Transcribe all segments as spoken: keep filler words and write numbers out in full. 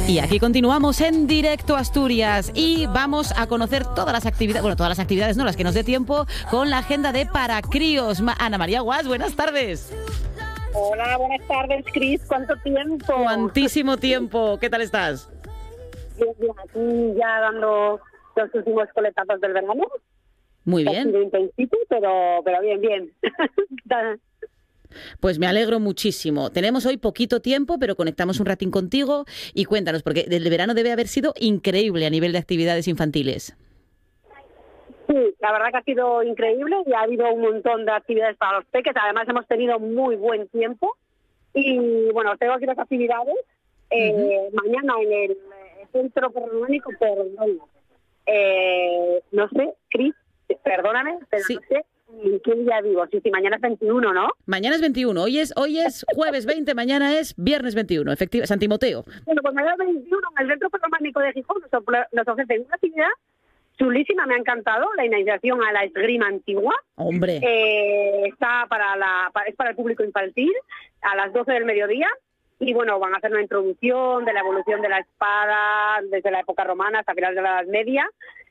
Y aquí continuamos en Directo Asturias y vamos a conocer todas las actividades, bueno, todas las actividades, no, las que nos dé tiempo, con la agenda de Paracríos. Ma- Ana María Guas, buenas tardes. Hola, buenas tardes, Cris. ¿Cuánto tiempo? Cuantísimo tiempo. ¿Qué tal estás? Bien, bien, aquí ya dando los últimos coletazos del verano. Muy Ha bien. sido intensito, pero, pero bien, bien. Pues me alegro muchísimo. Tenemos hoy poquito tiempo, pero conectamos un ratín contigo y cuéntanos, porque el verano debe haber sido increíble a nivel de actividades infantiles. Sí, la verdad que ha sido increíble y ha habido un montón de actividades para los peques. Además, hemos tenido muy buen tiempo. Y bueno, tengo aquí las actividades. Eh, uh-huh. Mañana en el Centro Perrománico, perdón. Eh, no sé, Cris, perdóname, pero sí. no sé. ¿Qué día vivo? Sí, sí, mañana es veintiuno, ¿no? Mañana es veintiuno, hoy es hoy es jueves veinte, mañana es viernes veintiuno, efectivamente, San Timoteo. Bueno, pues mañana es veintiuno, en el Centro Perrománico de Gijón nos, nos ofrecen una actividad chulísima, me ha encantado, la iniciación a la esgrima antigua. ¡Hombre! Eh, está para la para, es para el público infantil, a las doce del mediodía, y bueno, van a hacer una introducción de la evolución de la espada desde la época romana hasta final de la Edad Media.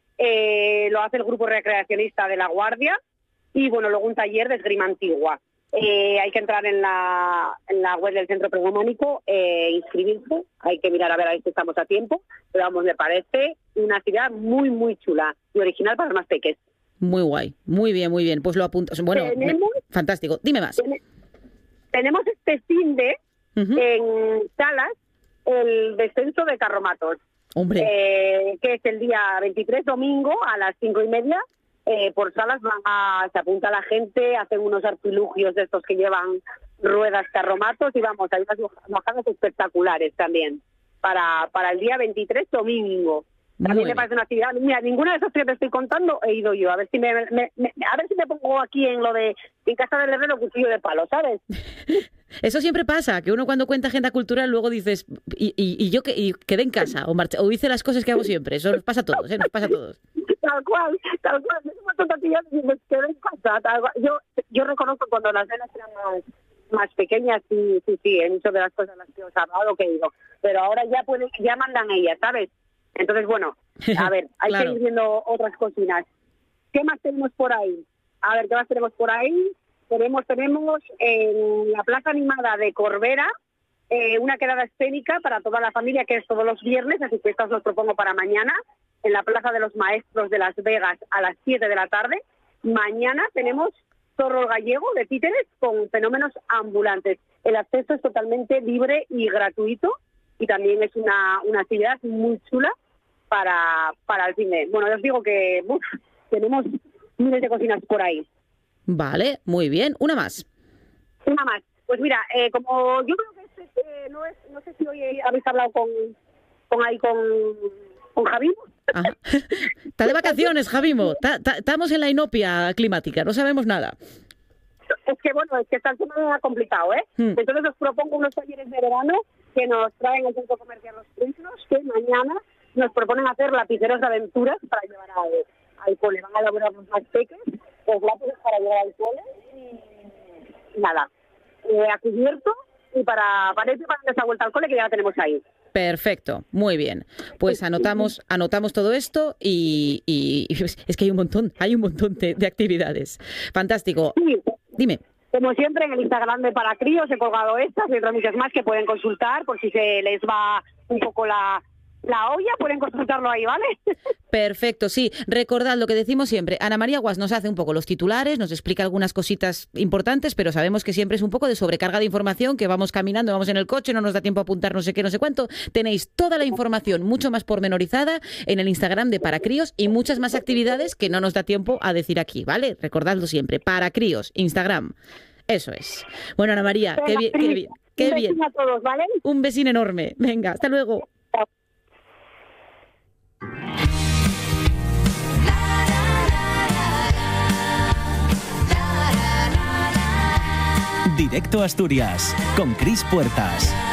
Eh, lo hace el grupo recreacionista de La Guardia. Y bueno, luego un taller de esgrima antigua. Eh, hay que entrar en la, en la web del Centro Perrománico, eh, inscribirse, hay que mirar a ver a ver si estamos a tiempo, pero vamos, me parece una actividad muy, muy chula y original para los más pequeños. Muy guay, muy bien, muy bien, pues lo apunto. Bueno, tenemos, me, fantástico, dime más. Ten, tenemos este fin de, uh-huh. en Salas, el descenso de carromatos. Hombre. Eh, que es el día veintitrés, domingo, a las cinco y media. Eh, por Salas van a, se apunta la gente, hacen unos artilugios de estos que llevan ruedas, carromatos, y vamos, hay unas bajadas espectaculares también para, para el día veintitrés, domingo. También me parece una actividad. Mira, ninguna de esas que te estoy contando he ido yo. A ver si me, me, me a ver si me pongo aquí en lo de en casa del herrero cuchillo de palo, ¿sabes? Eso siempre pasa, que uno cuando cuenta agenda cultural luego dices, y, y, y yo que, y quedé en casa o, marché, o hice las cosas que hago siempre. Eso nos pasa a todos, ¿eh? Nos pasa a todos. Tal cual, tal cual. Es una tontería y me quedé en casa. Tal cual. Yo, yo reconozco cuando las nenas eran más, más pequeñas, sí, sí, sí, en muchas de las cosas las que os he hablado, que digo. Pero ahora ya pueden, ya mandan ellas, ¿sabes? Entonces, bueno, a ver, hay claro. que ir viendo otras cocinas. ¿Qué más tenemos por ahí? A ver, ¿qué más tenemos por ahí? Tenemos, tenemos en la Plaza Animada de Corbera eh, una quedada escénica para toda la familia, que es todos los viernes, así que esto os lo propongo para mañana, en la Plaza de los Maestros de Las Vegas a las siete de la tarde. Mañana tenemos Zorro Gallego de títeres con fenómenos ambulantes. El acceso es totalmente libre y gratuito y también es una, una actividad muy chula para, para el cine. Bueno, os digo que uf, tenemos miles de cocinas por ahí. Vale, muy bien. Una más. Una más. Pues mira, eh, como yo creo que este, eh, no es, no sé si hoy habéis hablado con, con ahí con, con Javimo. Está de vacaciones, Javimo. Estamos en la inopia climática, no sabemos nada. Es que bueno, es que está el tema complicado, ¿eh? Hmm. Entonces os propongo unos talleres de verano que nos traen al Centro Comercial Los Príncipes, que mañana nos proponen hacer lapiceros de aventuras para llevar al, al cole. Van a elaborar los más peques, los lápices para llevar al cole y, y nada, eh, a cubierto y para, para irse para esa vuelta al cole que ya la tenemos ahí. Perfecto, muy bien. Pues anotamos anotamos todo esto y, y, y es que hay un montón, hay un montón de, de actividades. Fantástico. Sí. Dime. Como siempre, en el Instagram de Paracríos he colgado estas y otras muchas más que pueden consultar por si se les va un poco la, la olla, pueden consultarlo ahí, ¿vale? Perfecto, sí. Recordad lo que decimos siempre. Ana María Guas nos hace un poco los titulares, nos explica algunas cositas importantes, pero sabemos que siempre es un poco de sobrecarga de información, que vamos caminando, vamos en el coche, no nos da tiempo a apuntar no sé qué, no sé cuánto. Tenéis toda la información mucho más pormenorizada en el Instagram de Paracríos y muchas más actividades que no nos da tiempo a decir aquí, ¿vale? Recordadlo siempre. Paracríos, Instagram. Eso es. Bueno, Ana María, qué bien, qué bien. Qué un bien. besín a todos, ¿vale? Un besín enorme. Venga, hasta luego. Directo Asturias, con Cris Puertas.